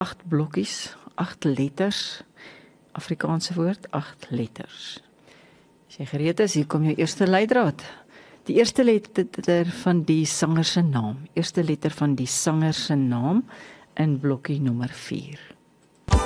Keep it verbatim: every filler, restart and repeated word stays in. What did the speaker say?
agt blokkies, agt letters, Afrikaanse woord, agt letters. As jy gereed is, hier kom jou eerste leidraad. Die eerste letter van die sanger se naam, eerste letter van die sanger se naam in blokkie nommer vier.